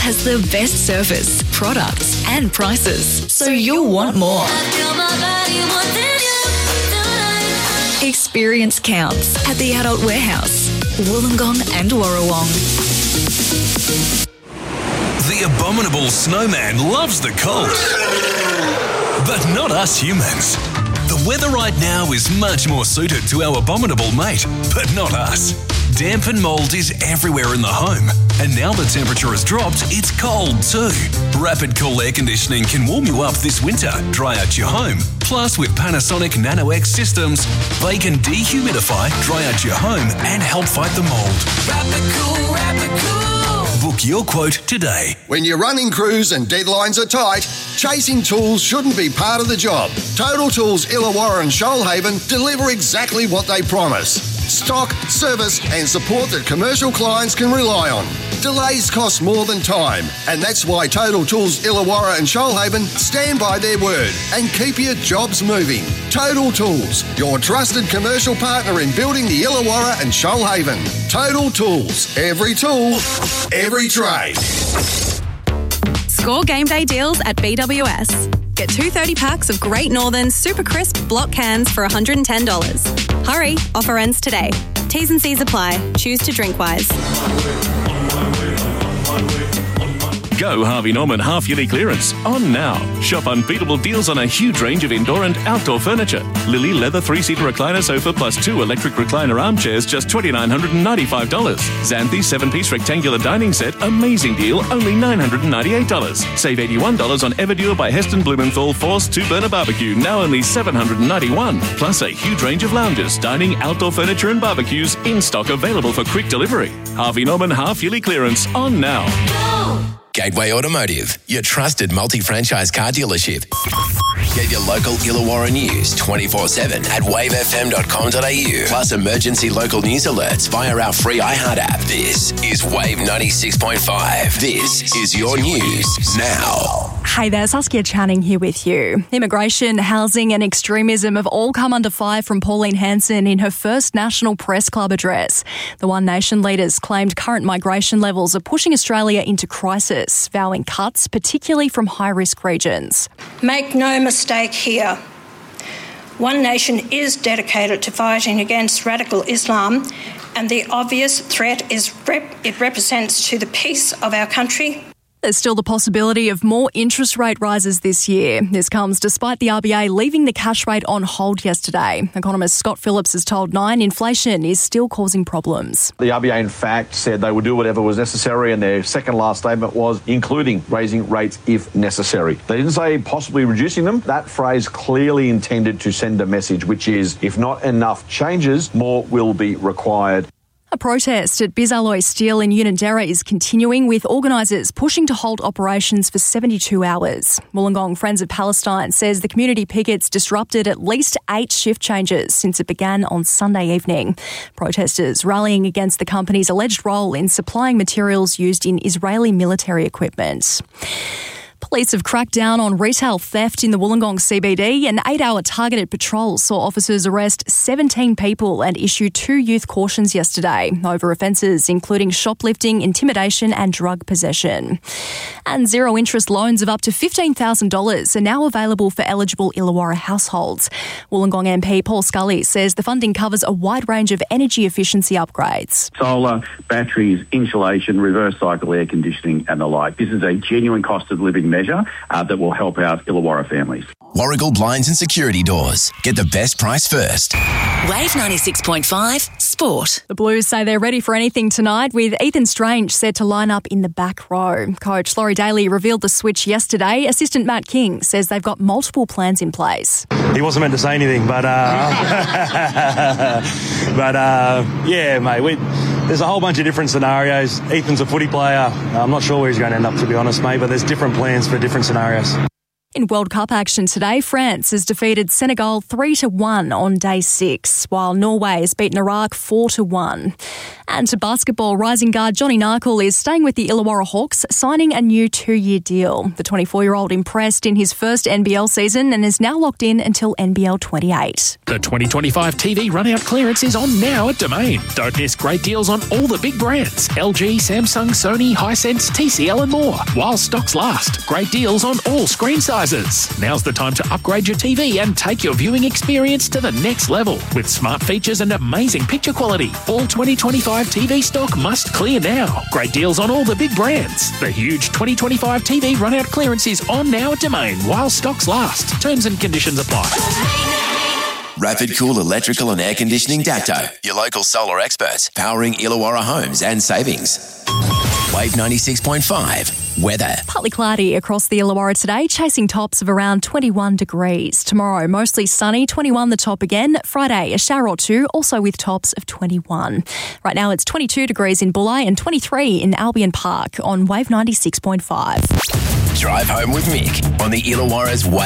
has the best service, products and prices, so you'll want more. Experience counts at the Adult Warehouse, Wollongong and Warrawong. The abominable snowman loves the cold, but not us humans. The weather right now is much more suited to our abominable mate, but not us. Damp and mould is everywhere in the home, and now the temperature has dropped, it's cold too. Rapid Cool Air Conditioning can warm you up this winter, dry out your home. Plus, with Panasonic Nano-X systems, they can dehumidify, dry out your home, and help fight the mould. Rapid Cool, Rapid Cool. Book your quote today. When you're running crews and deadlines are tight, chasing tools shouldn't be part of the job. Total Tools Illawarra and Shoalhaven deliver exactly what they promise. Stock, service and support that commercial clients can rely on. Delays cost more than time, and that's why Total Tools Illawarra and Shoalhaven stand by their word and keep your jobs moving. Total Tools, your trusted commercial partner in building the Illawarra and Shoalhaven. Total Tools, every tool, every trade. Score game day deals at BWS. Get 2 30-packs of Great Northern Super Crisp block cans for $110. Hurry, offer ends today. T's and C's apply. Choose to drink wise. Go Harvey Norman half-yearly clearance on now. Shop unbeatable deals on a huge range of indoor and outdoor furniture. Lily leather 3-seater recliner sofa plus 2 electric recliner armchairs, just $2,995. Xanthi 7-piece rectangular dining set, amazing deal, only $998. Save $81 on Everdure by Heston Blumenthal Force 2-burner barbecue, now only $791. Plus a huge range of lounges, dining, outdoor furniture and barbecues in stock, available for quick delivery. Harvey Norman half-yearly clearance on now. Gateway Automotive, your trusted multi-franchise car dealership. Get your local Illawarra news 24/7 at wavefm.com.au. Plus emergency local news alerts via our free iHeart app. This is Wave 96.5. This is your news now. Hey there, Saskia Channing here with you. Immigration, housing and extremism have all come under fire from Pauline Hanson in her first National Press Club address. The One Nation leaders claimed current migration levels are pushing Australia into crisis, vowing cuts, particularly from high-risk regions. Make no mistake here. One Nation is dedicated to fighting against radical Islam, and the obvious threat it represents to the peace of our country. There's still the possibility of more interest rate rises this year. This comes despite the RBA leaving the cash rate on hold yesterday. Economist Scott Phillips has told Nine inflation is still causing problems. The RBA, in fact, said they would do whatever was necessary, and their second last statement was including raising rates if necessary. They didn't say possibly reducing them. That phrase clearly intended to send a message, which is if not enough changes, more will be required. A protest at Bisalloy Steel in Unanderra is continuing, with organisers pushing to halt operations for 72 hours. Wollongong Friends of Palestine says the community pickets disrupted at least 8 shift changes since it began on Sunday evening. Protesters rallying against the company's alleged role in supplying materials used in Israeli military equipment. Police have cracked down on retail theft in the Wollongong CBD. An 8-hour targeted patrol saw officers arrest 17 people and issue 2 youth cautions yesterday over offences including shoplifting, intimidation and drug possession. And zero-interest loans of up to $15,000 are now available for eligible Illawarra households. Wollongong MP Paul Scully says the funding covers a wide range of energy efficiency upgrades. Solar, batteries, insulation, reverse cycle air conditioning and the like. This is a genuine cost of living measure that will help out Illawarra families. Warragul Blinds and Security Doors. Get the best price first. Wave 96.5 Sport. The Blues say they're ready for anything tonight, with Ethan Strange set to line up in the back row. Coach Laurie Daly revealed the switch yesterday. Assistant Matt King says they've got multiple plans in place. He wasn't meant to say anything, but yeah, mate, there's a whole bunch of different scenarios. Ethan's a footy player. I'm not sure where he's going to end up, to be honest, mate, but there's different plans for different scenarios. In World Cup action today, France has defeated Senegal 3-1 on day 6, while Norway has beaten Iraq 4-1. And to basketball, rising guard Johnny Narkle is staying with the Illawarra Hawks, signing a new 2-year deal. The 24-year-old impressed in his first NBL season and is now locked in until NBL 28. The 2025 TV run-out clearance is on now at Domain. Don't miss great deals on all the big brands: LG, Samsung, Sony, Hisense, TCL and more. While stocks last, great deals on all screen sizes. Now's the time to upgrade your TV and take your viewing experience to the next level with smart features and amazing picture quality. All 2025 TV stock must clear now. Great deals on all the big brands. The huge 2025 TV run-out clearance is on now at Domain while stocks last. Terms and conditions apply. Rapid Cool Electrical and Air Conditioning Dapto, your local solar experts, powering Illawarra homes and savings. Wave 96.5, weather. Partly cloudy across the Illawarra today, chasing tops of around 21 degrees. Tomorrow, mostly sunny, 21 the top again. Friday, a shower or two, also with tops of 21. Right now, it's 22 degrees in Bulli and 23 in Albion Park on Wave 96.5. Drive home with Mick on the Illawarra's Wave